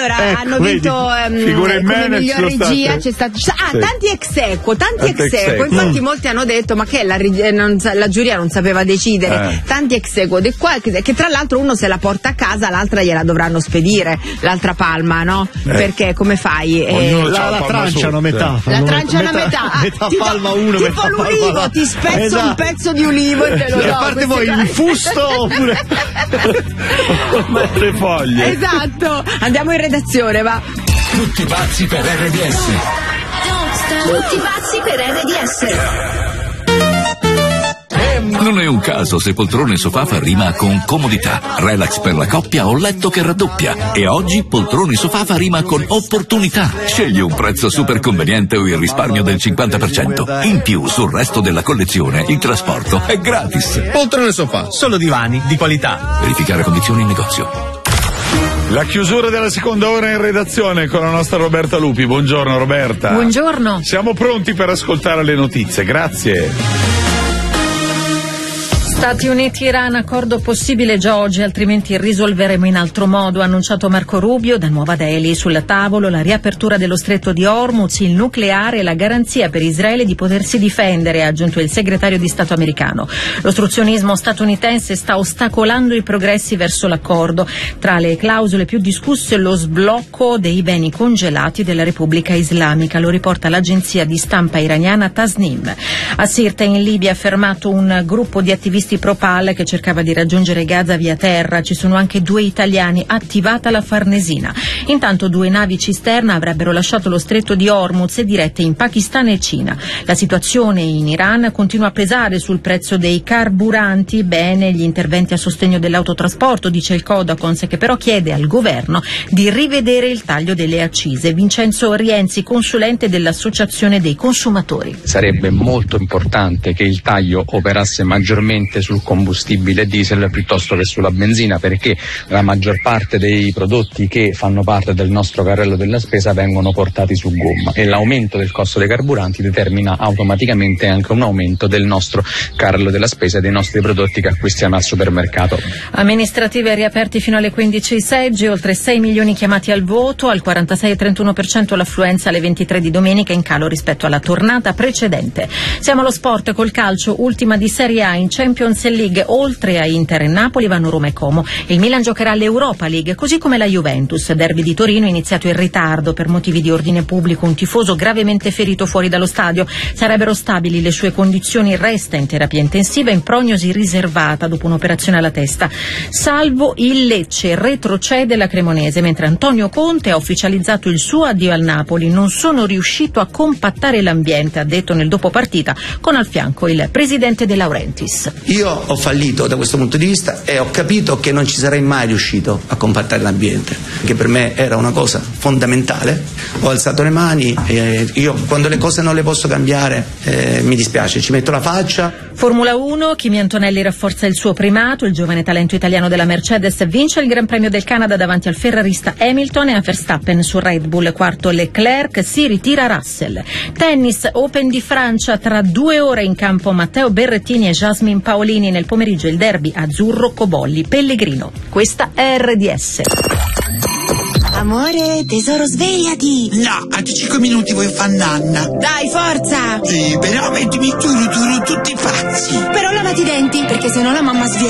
Allora, Ecco, hanno vinto come miglior regia, c'è stato tanti ex equo. Infatti molti hanno detto ma che la giuria non sapeva decidere. Tanti ex equo che tra l'altro uno se la porta a casa, l'altra gliela dovranno spedire, l'altra palma, no? Perché come fai? La tranciano a metà. La tranciano a metà. Metà palma uno, tipo metà l'ulivo, palma. ti spezzo un pezzo di ulivo e te lo do. A parte voi il fusto oppure le foglie. Esatto. Andiamo in redazione, va. Tutti pazzi per RDS. Tutti pazzi per RDS. Non è un caso se poltrone sofà fa rima con comodità, relax per la coppia o letto che raddoppia. E oggi poltrone sofà fa rima con opportunità. Scegli un prezzo super conveniente o il risparmio del 50%. In più, sul resto della collezione, il trasporto è gratis. Poltrone sofà, solo divani di qualità. Verificare condizioni in negozio. La chiusura della seconda ora in redazione con la nostra Roberta Lupi. Buongiorno Roberta. Buongiorno. Siamo pronti per ascoltare le notizie, grazie. Stati Uniti-Iran, accordo possibile già oggi, altrimenti risolveremo in altro modo, ha annunciato Marco Rubio da Nuova Delhi. Sul tavolo la riapertura dello stretto di Hormuz, il nucleare e la garanzia per Israele di potersi difendere, ha aggiunto il segretario di Stato americano. L'ostruzionismo statunitense sta ostacolando i progressi verso l'accordo. Tra le clausole più discusse lo sblocco dei beni congelati della Repubblica Islamica, lo riporta l'agenzia di stampa iraniana Tasnim. A Sirte in Libia ha fermato un gruppo di attivisti pro-Pal che cercava di raggiungere Gaza via terra. Ci sono anche 2 italiani, attivata la Farnesina. Intanto 2 navi cisterna avrebbero lasciato lo stretto di Hormuz e dirette in Pakistan e Cina. La situazione in Iran continua a pesare sul prezzo dei carburanti. Bene gli interventi a sostegno dell'autotrasporto, dice il Codacons, che però chiede al governo di rivedere il taglio delle accise. Vincenzo Rienzi, consulente dell'Associazione dei Consumatori. Sarebbe molto importante che il taglio operasse maggiormente sul combustibile diesel piuttosto che sulla benzina, perché la maggior parte dei prodotti che fanno parte del nostro carrello della spesa vengono portati su gomma e l'aumento del costo dei carburanti determina automaticamente anche un aumento del nostro carrello della spesa e dei nostri prodotti che acquistiamo al supermercato. Amministrative riaperti fino alle 15 i seggi, oltre 6 milioni chiamati al voto, al 46,31% l'affluenza alle 23 di domenica, in calo rispetto alla tornata precedente. Siamo allo sport col calcio, ultima di Serie A. In Champions League, oltre a Inter e Napoli, vanno Roma e Como. Il Milan giocherà l'Europa League, così come la Juventus. Derby di Torino iniziato in ritardo per motivi di ordine pubblico, un tifoso gravemente ferito fuori dallo stadio. Sarebbero stabili le sue condizioni, resta in terapia intensiva in prognosi riservata dopo un'operazione alla testa. Salvo il Lecce, retrocede la Cremonese, mentre Antonio Conte ha ufficializzato il suo addio al Napoli. Non sono riuscito a compattare l'ambiente, ha detto nel dopopartita, con al fianco il presidente De Laurentiis. Io ho fallito da questo punto di vista e ho capito che non ci sarei mai riuscito a compattare l'ambiente, che per me era una cosa fondamentale. Ho alzato le mani e io quando le cose non le posso cambiare mi dispiace, ci metto la faccia. Formula 1, Kimi Antonelli rafforza il suo primato, il giovane talento italiano della Mercedes vince il Gran Premio del Canada davanti al ferrarista Hamilton e a Verstappen su Red Bull, quarto Leclerc, si ritira Russell. Tennis, Open di Francia, tra 2 ore in campo Matteo Berrettini e Jasmine Paolini, nel pomeriggio il derby azzurro Cobolli Pellegrino. Questa è RDS. Amore, tesoro, svegliati! No, a 5 minuti vuoi far nanna. Dai, forza! Sì, però mettimi tutti pazzi. Però lavati i denti, perché sennò la mamma sviene.